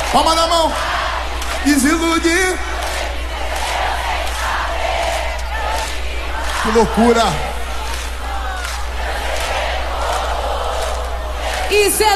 Palma na mão. Desiludir. Que loucura. Isso é